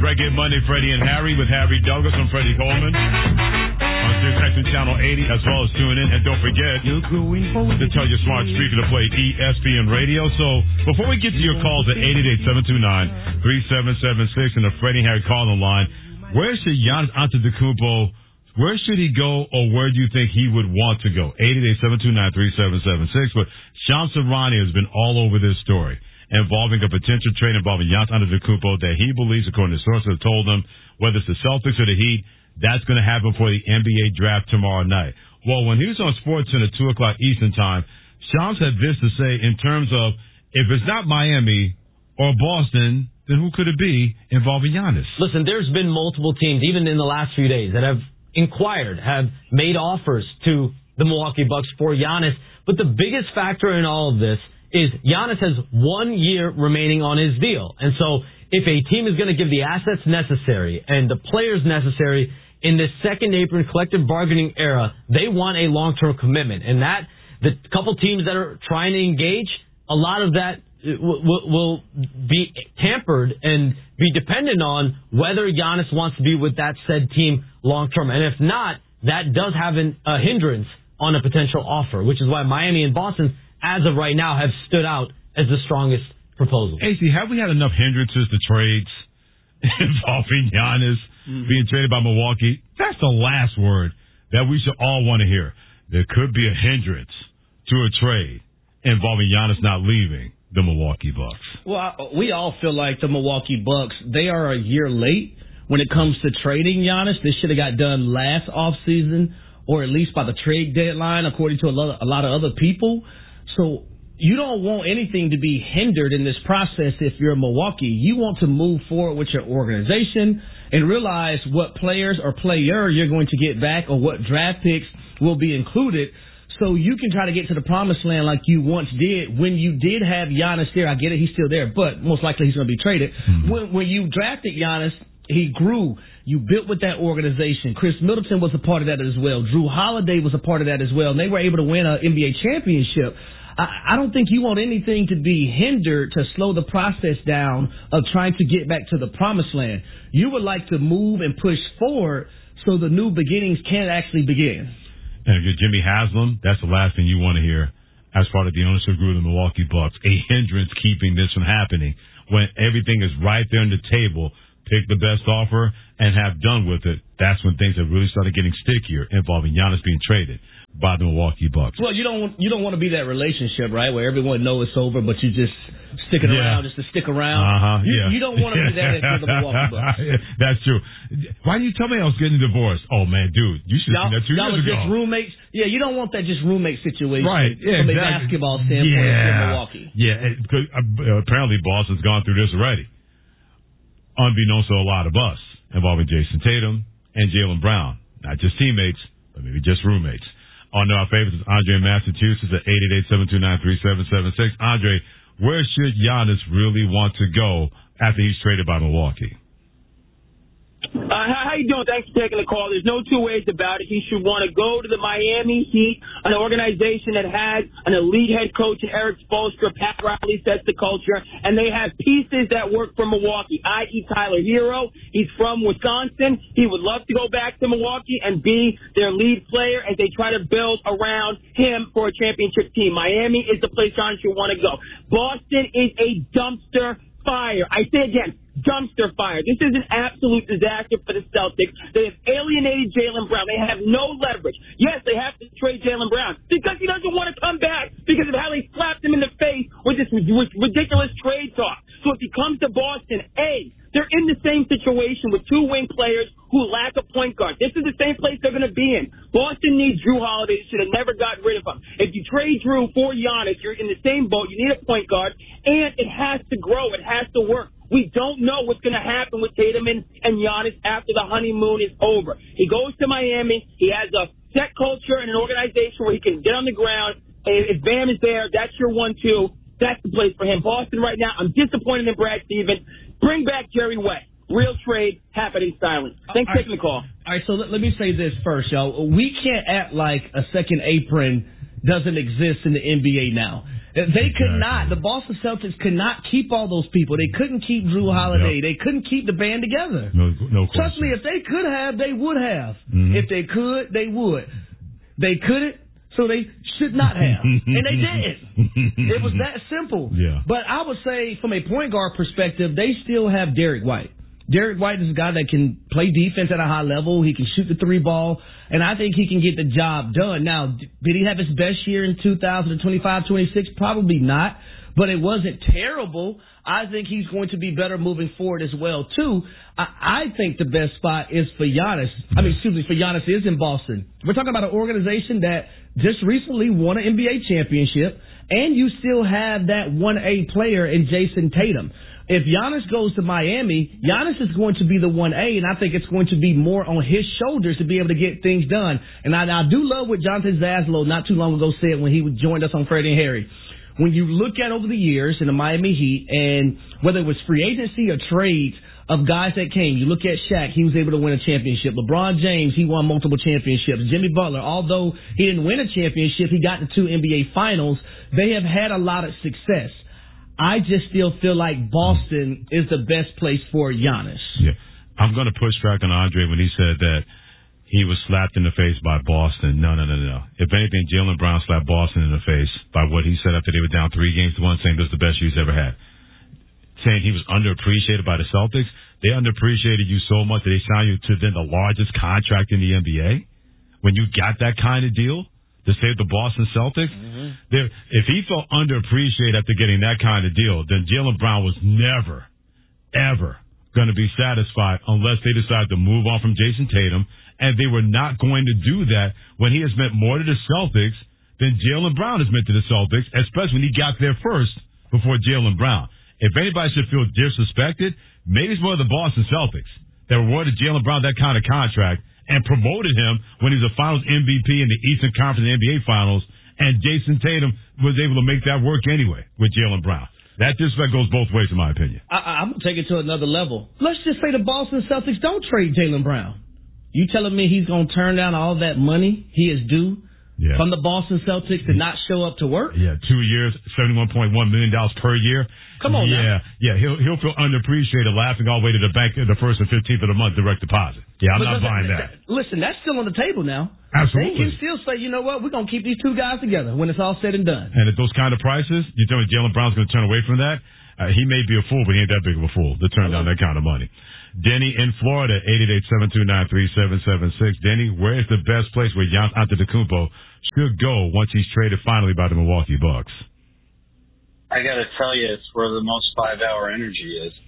Reggae Monday, Freddie and Harry with Harry Douglas and Freddie Coleman on SiriusXM Channel 80, as well as tune in. And don't forget to tell your smart speaker to play ESPN Radio. So before we get to your calls at 888-729-3776 and the Freddie and Harry calling line, where should Giannis Antetokounmpo, where should he go, or where do you think he would want to go? 888-729-3776. But Shams Charania has been all over this story involving a potential trade involving Giannis Antetokounmpo that he believes, according to sources, have told him, whether it's the Celtics or the Heat, that's going to happen for the NBA draft tomorrow night. Well, when he was on SportsCenter at 2 o'clock Eastern Time, Shams had this to say in terms of, if it's not Miami or Boston, then who could it be involving Giannis? Listen, there's been multiple teams, even in the last few days, that have inquired, have made offers to the Milwaukee Bucks for Giannis. But the biggest factor in all of this is Giannis has 1 year remaining on his deal. And so if a team is going to give the assets necessary and the players necessary in this second apron collective bargaining era, they want a long-term commitment. And that, the couple teams that are trying to engage, a lot of that will be tampered and be dependent on whether Giannis wants to be with that said team long-term. And if not, that does have a hindrance on a potential offer, which is why Miami and Boston, as of right now, have stood out as the strongest proposal. AC, have we had enough hindrances to trades involving Giannis being traded by Milwaukee? That's the last word that we should all want to hear. There could be a hindrance to a trade involving Giannis not leaving the Milwaukee Bucks. Well, we all feel like the Milwaukee Bucks, they are a year late when it comes to trading Giannis. This should have got done last offseason, or at least by the trade deadline, according to a lot of other people. So you don't want anything to be hindered in this process if you're Milwaukee. You want to move forward with your organization and realize what players or player you're going to get back or what draft picks will be included, so you can try to get to the promised land like you once did when you did have Giannis there. I get it, he's still there, but most likely he's going to be traded. When you drafted Giannis, he grew. You built with that organization. Chris Middleton was a part of that as well. Drew Holiday was a part of that as well, and they were able to win an NBA championship. I don't think you want anything to be hindered to slow the process down of trying to get back to the promised land. You would like to move and push forward so the new beginnings can actually begin. And if you're Jimmy Haslam, that's the last thing you want to hear as part of the ownership group of the Milwaukee Bucks. A hindrance keeping this from happening when everything is right there on the table. Pick the best offer and have done with it. That's when things have really started getting stickier involving Giannis being traded by the Milwaukee Bucks. Well, you don't want to be that relationship, right, where everyone knows it's over, but you just sticking around just to stick around. You don't want to be that for the Milwaukee Bucks. That's true. Why didn't you tell me I was getting divorced? Oh, man, dude, you should have seen that 2 years ago. Just roommates. Yeah, you don't want that just roommate situation right. From a basketball standpoint in Milwaukee. Yeah, apparently Boston's gone through this already, unbeknownst to a lot of us, involving Jason Tatum and Jaylen Brown. Not just teammates, but maybe just roommates. On our favorites is Andre in Massachusetts at 888-729-3776. Andre, where should Giannis really want to go after he's traded by Milwaukee? How you doing? Thanks for taking the call. There's no two ways about it. He should want to go to the Miami Heat, an organization that has an elite head coach, Eric Spoelstra. Pat Riley sets the culture, and they have pieces that work for Milwaukee, i.e. Tyler Hero. He's from Wisconsin. He would love to go back to Milwaukee and be their lead player as they try to build around him for a championship team. Miami is the place John should want to go. Boston is a dumpster fire. I say again, dumpster fire. This is an absolute disaster for the Celtics. They have alienated Jaylen Brown. They have no leverage. Yes, they have to trade Jaylen Brown because he doesn't want to come back because of how they slapped him in the face with this ridiculous trade talk. So if he comes to Boston, they're in the same situation with two wing players who lack a point guard. This is the same place they're going to be in. Boston needs Drew Holiday. They should have never gotten rid of him. If you trade Drew for Giannis, you're in the same boat. You need a point guard, and it has to grow. It has to work. We don't know what's going to happen with Tatum and Giannis after the honeymoon is over. He goes to Miami. He has a set culture and an organization where he can get on the ground. If Bam is there, that's your 1-2. That's the place for him. Boston right now, I'm disappointed in Brad Stevens. Bring back Jerry West. Real trade happening silent. Thanks for taking the call. All right, so let me say this first, y'all. We can't act like a second apron doesn't exist in the NBA now. They could not. The Boston Celtics could not keep all those people. They couldn't keep Drew Holiday. Yep. They couldn't keep the band together. No question. Trust me, if they could have, they would have. Mm-hmm. If they could, they would. They couldn't, so they should not have. And they didn't. It was that simple. Yeah. But I would say, from a point guard perspective, they still have Derek White. Derek White is a guy that can play defense at a high level. He can shoot the three ball, and I think he can get the job done. Now, did he have his best year in 2025-26? Probably not, but it wasn't terrible. I think he's going to be better moving forward as well, too. I think the best spot is for Giannis. For Giannis is in Boston. We're talking about an organization that just recently won an NBA championship, and you still have that 1A player in Jason Tatum. If Giannis goes to Miami, Giannis is going to be the 1A, and I think it's going to be more on his shoulders to be able to get things done. And I do love what Jonathan Zaslow not too long ago said when he joined us on Freddie and Harry. When you look at over the years in the Miami Heat, and whether it was free agency or trades of guys that came, you look at Shaq, he was able to win a championship. LeBron James, he won multiple championships. Jimmy Butler, although he didn't win a championship, he got to 2 NBA finals. They have had a lot of success. I just still feel like Boston is the best place for Giannis. Yeah. I'm going to push back on Andre when he said that he was slapped in the face by Boston. No. If anything, Jaylen Brown slapped Boston in the face by what he said after they were down 3-1, saying this is the best he's ever had. Saying he was underappreciated by the Celtics. They underappreciated you so much that they signed you to then the largest contract in the NBA. When you got that kind of deal to save the Boston Celtics, if he felt underappreciated after getting that kind of deal, then Jaylen Brown was never, ever going to be satisfied unless they decided to move on from Jason Tatum, and they were not going to do that when he has meant more to the Celtics than Jaylen Brown has meant to the Celtics, especially when he got there first before Jaylen Brown. If anybody should feel disrespected, maybe it's more of the Boston Celtics that awarded Jaylen Brown that kind of contract and promoted him when he was a Finals MVP in the Eastern Conference NBA Finals, and Jason Tatum was able to make that work anyway with Jaylen Brown. That disrespect goes both ways, in my opinion. I'm going to take it to another level. Let's just say the Boston Celtics don't trade Jaylen Brown. You telling me he's going to turn down all that money he is due from the Boston Celtics to not show up to work? Yeah, 2 years, $71.1 million per year. Come on now. Yeah, he'll feel underappreciated laughing all the way to the bank the 1st and 15th of the month direct deposit. Yeah, I'm not buying that. Listen, that's still on the table now. Absolutely. They can still say, you know what, we're going to keep these two guys together when it's all said and done. And at those kind of prices, you tell me Jaylen Brown's going to turn away from that? He may be a fool, but he ain't that big of a fool to turn down that kind of money. Denny in Florida, 888-729-3776. Denny, where is the best place where Giannis Antetokounmpo should go once he's traded finally by the Milwaukee Bucks? I got to tell you, it's where the most 5-hour energy is.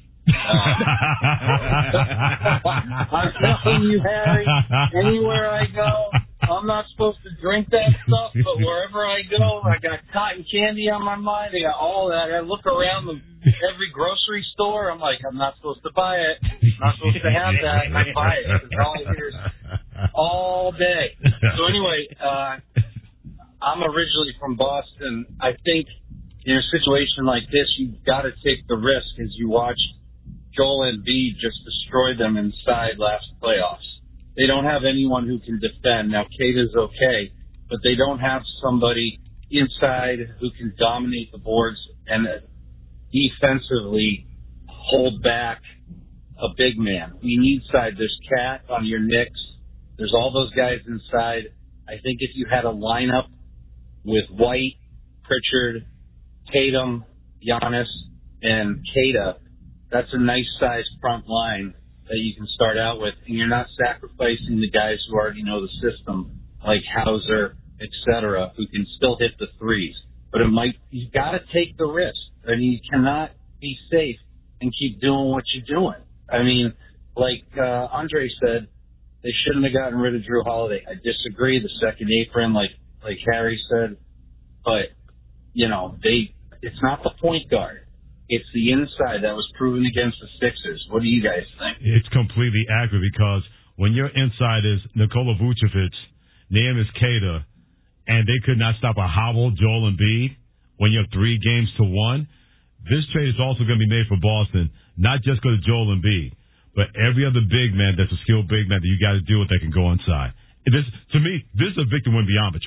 I'm telling you, Harry, anywhere I go, I'm not supposed to drink that stuff, but wherever I go, I got cotton candy on my mind. I got all that. I look around every grocery store. I'm like, I'm not supposed to buy it. I'm not supposed to have that. And I buy it. Because all I hear is all day. So anyway, I'm originally from Boston. I think in a situation like this, you've got to take the risk as you watched Joel Embiid just destroy them inside last playoffs. They don't have anyone who can defend. Now, Kata's okay, but they don't have somebody inside who can dominate the boards and defensively hold back a big man. We need side. There's Cat on your Knicks. There's all those guys inside. I think if you had a lineup with White, Pritchard, Tatum, Giannis, and Kata, that's a nice sized front line that you can start out with, and you're not sacrificing the guys who already know the system, like Hauser, etc., who can still hit the threes. But you got to take the risk. I mean, you cannot be safe and keep doing what you're doing. I mean, like Andre said, they shouldn't have gotten rid of Drew Holiday. I disagree. The second apron, like Harry said, but it's not the point guard. It's the inside that was proven against the Sixers. What do you guys think? It's completely accurate because when your inside is Nikola Vucevic, Neemias Queta, and they could not stop a hobble Joel Embiid when you're 3-1, this trade is also going to be made for Boston, not just because of Joel Embiid, but every other big man that's a skilled big man that you got to deal with that can go inside. To me, this is a Victor Wembanyama trade.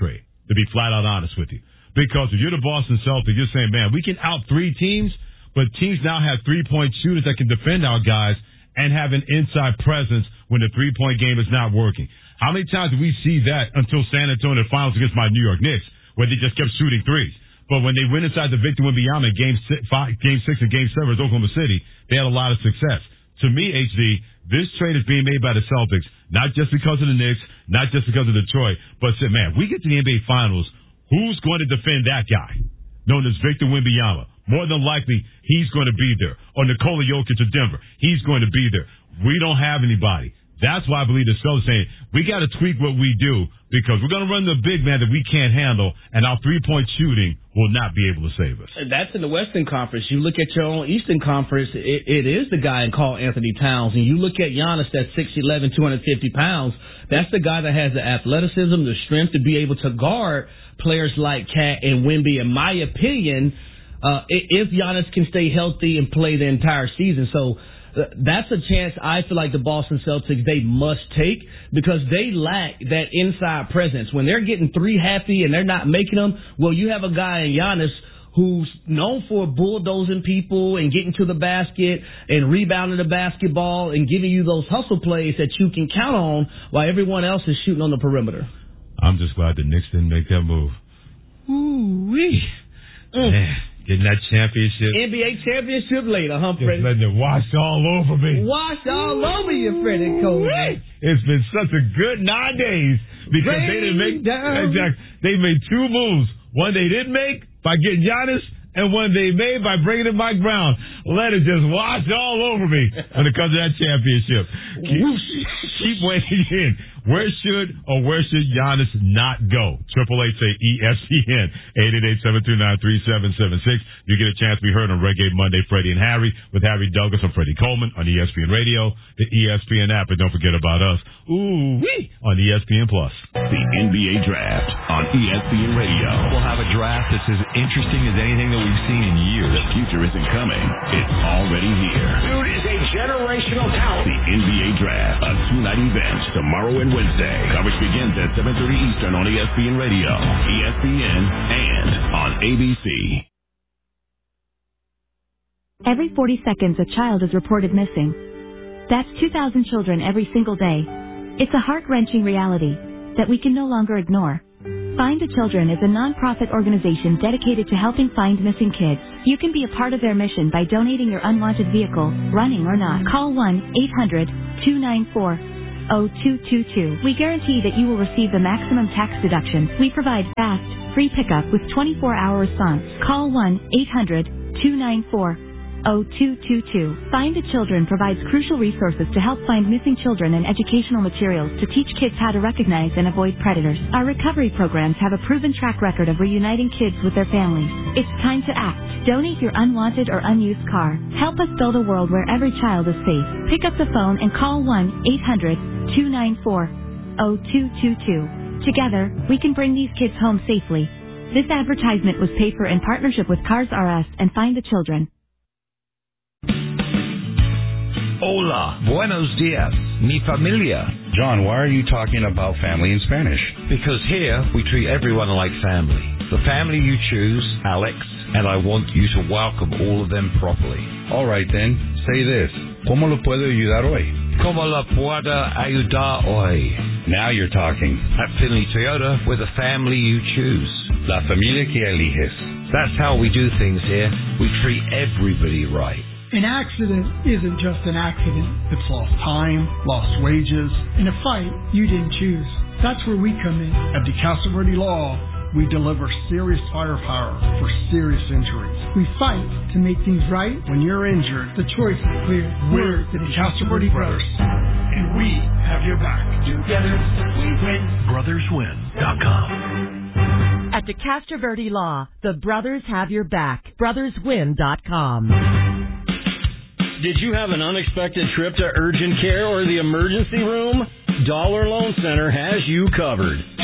to be flat out honest with you. Because if you're the Boston Celtics, you're saying, man, we can out 3 teams, but teams now have 3-point shooters that can defend our guys and have an inside presence when the 3-point game is not working. How many times do we see that until San Antonio finals against my New York Knicks, where they just kept shooting threes? But when they went inside the Victor Wembanyama in Game 6 and Game 7 with Oklahoma City, they had a lot of success. To me, HD, this trade is being made by the Celtics, not just because of the Knicks, not just because of Detroit, but said, man, we get to the NBA Finals, who's going to defend that guy? Known as Victor Wembanyama. More than likely, he's going to be there. Or Nikola Jokic of Denver. He's going to be there. We don't have anybody. That's why I believe the Celtics saying, we got to tweak what we do because we're going to run the big man that we can't handle, and our 3-point shooting will not be able to save us. That's in the Western Conference. You look at your own Eastern Conference, it is the guy called Anthony Towns. And you look at Giannis, that's 6'11", 250 pounds. That's the guy that has the athleticism, the strength to be able to guard players like Cat and Wemby, in my opinion, if Giannis can stay healthy and play the entire season. So that's a chance I feel like the Boston Celtics, they must take because they lack that inside presence. When they're getting 3 happy and they're not making them, well, you have a guy in Giannis who's known for bulldozing people and getting to the basket and rebounding the basketball and giving you those hustle plays that you can count on while everyone else is shooting on the perimeter. I'm just glad the Knicks didn't make that move. Ooh-wee. Man, getting that championship. NBA championship later, huh, Freddie? Just letting it wash all over me. Wash all over you, Freddie Cole. It's been such a good 9 days because they didn't make they made 2 moves. One they didn't make by getting Giannis, and one they made by bringing in Mike Brown. Let it just wash all over me when it comes to that championship. Keep weighing in. Where should Giannis not go? 888-ESPN, 888-729-3776. You get a chance to be heard on Reggae Monday, Freddie and Harry, with Harry Douglas and Freddie Coleman on ESPN Radio, the ESPN app, and don't forget about us, on ESPN Plus. The NBA Draft on ESPN Radio. We'll have a draft that's as interesting as anything that we've seen in years. The future isn't coming. It's already here. Dude is a generational talent. The NBA Draft, a 2-night event tomorrow and Wednesday. Coverage begins at 7:30 Eastern on ESPN Radio, ESPN, and on ABC. Every 40 seconds, a child is reported missing. That's 2,000 children every single day. It's a heart-wrenching reality that we can no longer ignore. Find the Children is a non-profit organization dedicated to helping find missing kids. You can be a part of their mission by donating your unwanted vehicle, running or not. Call 1-800-294-0222. We guarantee that you will receive the maximum tax deduction. We provide fast, free pickup with 24-hour response. Call 1-800-294-0222. Find the Children provides crucial resources to help find missing children and educational materials to teach kids how to recognize and avoid predators. Our recovery programs have a proven track record of reuniting kids with their families. It's time to act. Donate your unwanted or unused car. Help us build a world where every child is safe. Pick up the phone and call 1-800-294-0222. Together, we can bring these kids home safely. This advertisement was paid for in partnership with Cars R Us and Find the Children. Hola, buenos dias, mi familia. John, why are you talking about family in Spanish? Because here we treat everyone like family. The family you choose, Alex, and I want you to welcome all of them properly. All right then, say this. ¿Cómo lo puedo ayudar hoy? ¿Cómo la puedo ayudar hoy? Now you're talking. At Finley Toyota, we're the family you choose. La familia que eliges. That's how we do things here. We treat everybody right. An accident isn't just an accident. It's lost time, lost wages, and a fight you didn't choose. That's where we come in. At DeCastro Verde Law, we deliver serious firepower for serious injuries. We fight to make things right. When you're injured, the choice is clear. We're the DeCastro Verde Brothers, and we have your back. Together, we win. BrothersWin.com. At DeCastro Verde Law, the brothers have your back. BrothersWin.com. Did you have an unexpected trip to urgent care or the emergency room? Dollar Loan Center has you covered.